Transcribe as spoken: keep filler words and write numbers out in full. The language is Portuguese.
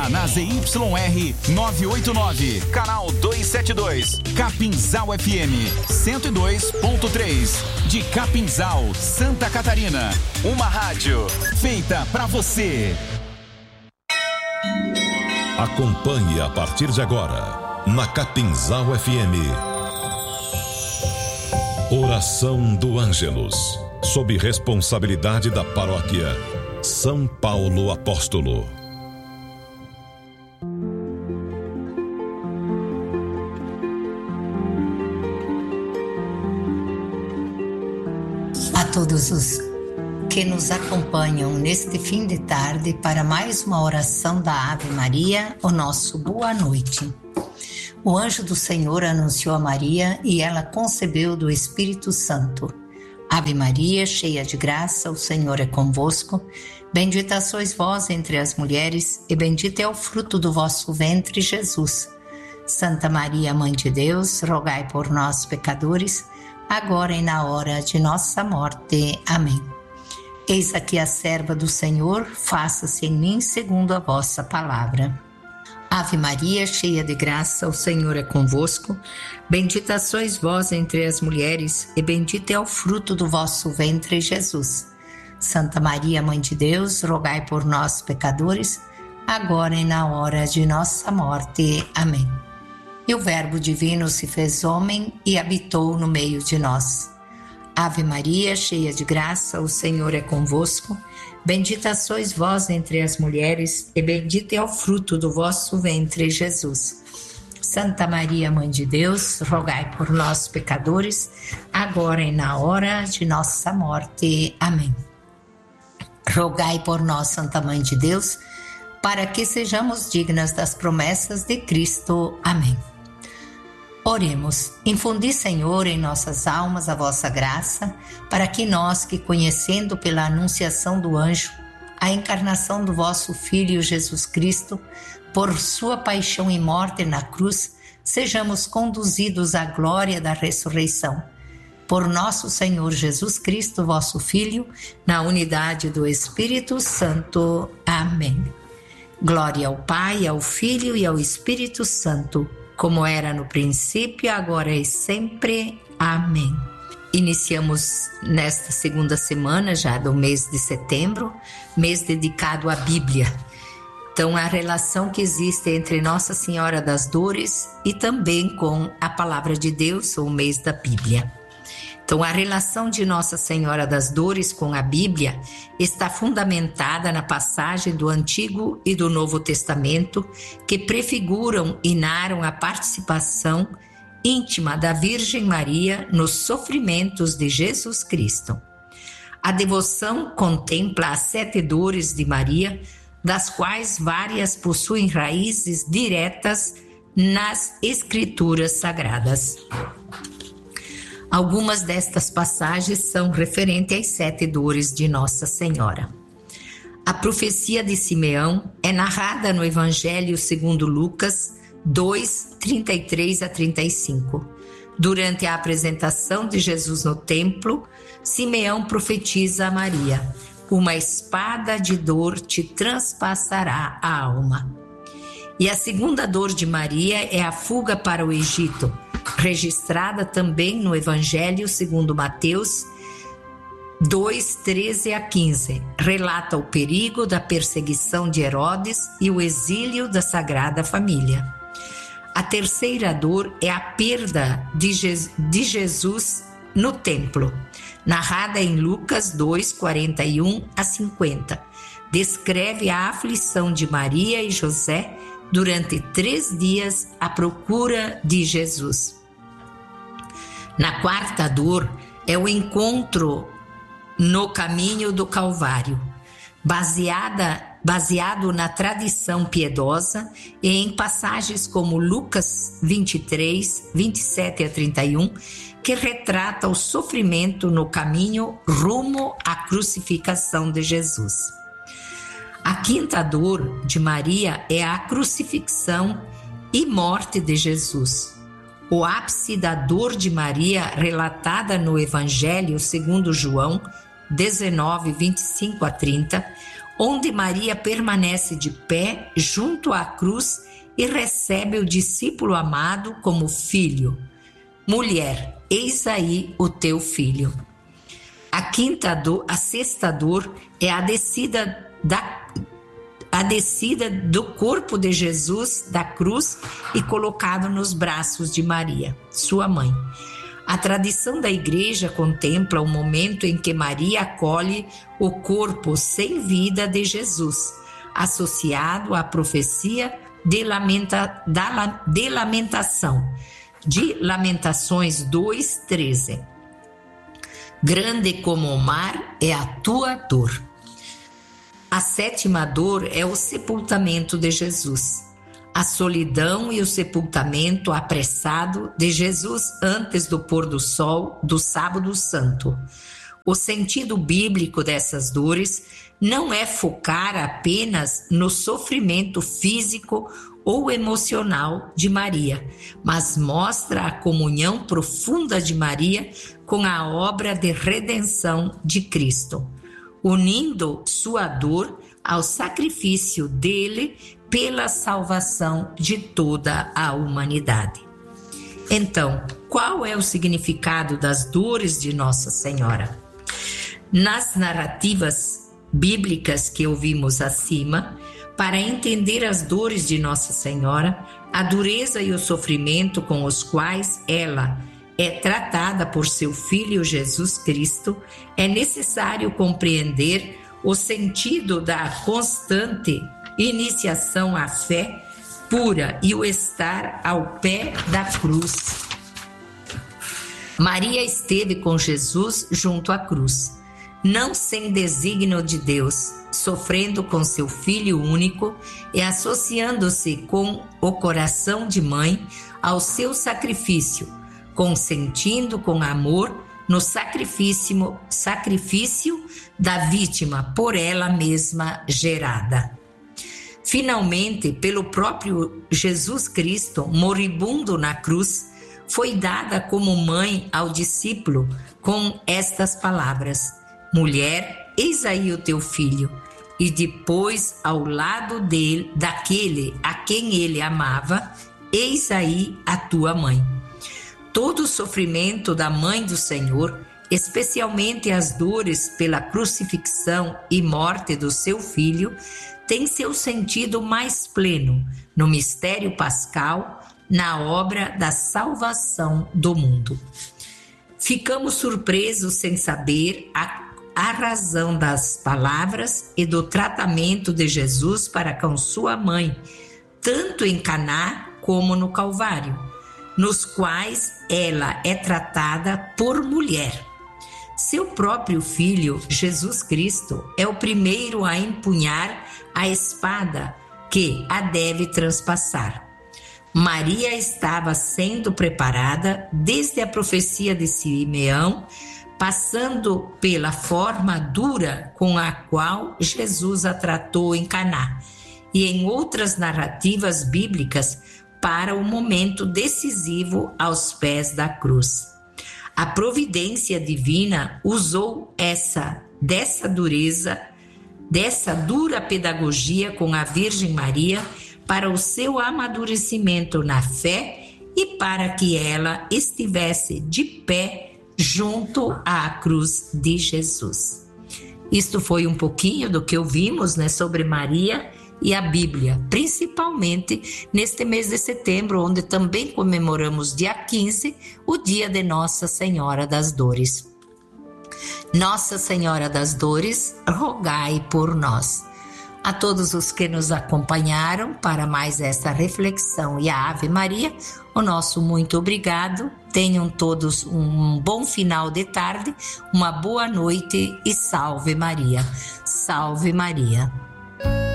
Na Z Y R novecentos e oitenta e nove, canal duzentos e setenta e dois, Capinzal F M cento e dois ponto três, de Capinzal, Santa Catarina. Uma rádio feita pra você. Acompanhe a partir de agora, na Capinzal F M, Oração do Ângelus, sob responsabilidade da paróquia São Paulo Apóstolo. A todos os que nos acompanham neste fim de tarde para mais uma oração da Ave Maria, o nosso boa noite. O anjo do Senhor anunciou a Maria e ela concebeu do Espírito Santo. Ave Maria, cheia de graça, o Senhor é convosco. Bendita sois vós entre as mulheres e bendito é o fruto do vosso ventre, Jesus. Santa Maria, Mãe de Deus, rogai por nós, pecadores, agora e na hora de nossa morte. Amém. Eis aqui a serva do Senhor, faça-se em mim segundo a vossa palavra. Ave Maria, cheia de graça, o Senhor é convosco. Bendita sois vós entre as mulheres, e bendito é o fruto do vosso ventre, Jesus. Santa Maria, Mãe de Deus, rogai por nós, pecadores, agora e na hora de nossa morte. Amém. E o Verbo divino se fez homem e habitou no meio de nós. Ave Maria, cheia de graça, o Senhor é convosco. Bendita sois vós entre as mulheres, e bendito é o fruto do vosso ventre, Jesus. Santa Maria, Mãe de Deus, rogai por nós, pecadores, agora e na hora de nossa morte. Amém. Rogai por nós, Santa Mãe de Deus, para que sejamos dignas das promessas de Cristo. Amém. Oremos. Infundi, Senhor, em nossas almas a vossa graça, para que nós, que conhecendo pela anunciação do anjo a encarnação do vosso Filho Jesus Cristo, por sua paixão e morte na cruz, sejamos conduzidos à glória da ressurreição. Por nosso Senhor Jesus Cristo, vosso Filho, na unidade do Espírito Santo. Amém. Glória ao Pai, ao Filho e ao Espírito Santo, como era no princípio, agora e sempre. Amém. Iniciamos nesta segunda semana já do mês de setembro, mês dedicado à Bíblia. Então, a relação que existe entre Nossa Senhora das Dores e também com a Palavra de Deus, o mês da Bíblia. Então, a relação de Nossa Senhora das Dores com a Bíblia está fundamentada na passagem do Antigo e do Novo Testamento que prefiguram e narram a participação íntima da Virgem Maria nos sofrimentos de Jesus Cristo. A devoção contempla as sete dores de Maria, das quais várias possuem raízes diretas nas Escrituras Sagradas. Algumas destas passagens são referentes às sete dores de Nossa Senhora. A profecia de Simeão é narrada no Evangelho segundo Lucas dois, trinta e três a trinta e cinco. Durante a apresentação de Jesus no templo, Simeão profetiza a Maria: uma espada de dor te transpassará a alma. E a segunda dor de Maria é a fuga para o Egito, registrada também no Evangelho segundo Mateus dois, treze a quinze. Relata o perigo da perseguição de Herodes e o exílio da Sagrada Família. A terceira dor é a perda de, Je- de Jesus no templo, narrada em Lucas dois, quarenta e um a cinquenta. Descreve a aflição de Maria e José durante três dias à procura de Jesus. Na quarta dor é o encontro no caminho do Calvário, baseada, baseado na tradição piedosa e em passagens como Lucas vinte e três, vinte e sete a trinta e um, que retrata o sofrimento no caminho rumo à crucificação de Jesus. A quinta dor de Maria é a crucifixão e morte de Jesus. O ápice da dor de Maria, relatada no Evangelho segundo João dezenove, vinte e cinco a trinta, onde Maria permanece de pé junto à cruz e recebe o discípulo amado como filho. Mulher, eis aí o teu filho. A quinta dor, a sexta dor é a descida da a descida do corpo de Jesus da cruz e colocado nos braços de Maria, sua mãe. A tradição da igreja contempla o momento em que Maria acolhe o corpo sem vida de Jesus, associado à profecia de, lamenta, da, de lamentação, de Lamentações dois, treze. Grande como o mar é a tua dor. A sétima dor é o sepultamento de Jesus. A solidão e o sepultamento apressado de Jesus antes do pôr do sol do Sábado Santo. O sentido bíblico dessas dores não é focar apenas no sofrimento físico ou emocional de Maria, mas mostra a comunhão profunda de Maria com a obra de redenção de Cristo, unindo sua dor ao sacrifício dele pela salvação de toda a humanidade. Então, qual é o significado das dores de Nossa Senhora? Nas narrativas bíblicas que ouvimos acima, para entender as dores de Nossa Senhora, a dureza e o sofrimento com os quais ela é tratada por seu Filho Jesus Cristo, é necessário compreender o sentido da constante iniciação à fé pura e o estar ao pé da cruz. Maria esteve com Jesus junto à cruz, não sem desígnio de Deus, sofrendo com seu Filho único e associando-se com o coração de mãe ao seu sacrifício, consentindo com amor no sacrifício, sacrifício da vítima por ela mesma gerada. Finalmente, pelo próprio Jesus Cristo, moribundo na cruz, foi dada como mãe ao discípulo com estas palavras: mulher, eis aí o teu filho. E depois, ao lado dele, daquele a quem ele amava, eis aí a tua mãe. Todo o sofrimento da mãe do Senhor, especialmente as dores pela crucifixão e morte do seu filho, tem seu sentido mais pleno no mistério pascal, na obra da salvação do mundo. Ficamos surpresos sem saber a, a razão das palavras e do tratamento de Jesus para com sua mãe, tanto em Caná como no Calvário, nos quais ela é tratada por mulher. Seu próprio filho, Jesus Cristo, é o primeiro a empunhar a espada que a deve transpassar. Maria estava sendo preparada desde a profecia de Simeão, passando pela forma dura com a qual Jesus a tratou em Caná e em outras narrativas bíblicas para o momento decisivo aos pés da cruz. A providência divina usou essa dessa dureza, dessa dura pedagogia com a Virgem Maria para o seu amadurecimento na fé e para que ela estivesse de pé junto à cruz de Jesus. Isto foi um pouquinho do que ouvimos, né, sobre Maria e a Bíblia, principalmente neste mês de setembro, onde também comemoramos dia quinze, o dia de Nossa Senhora das Dores. Nossa Senhora das Dores, rogai por nós. A todos os que nos acompanharam para mais esta reflexão e a Ave Maria, o nosso muito obrigado. Tenham todos um bom final de tarde, uma boa noite e salve Maria. Salve Maria.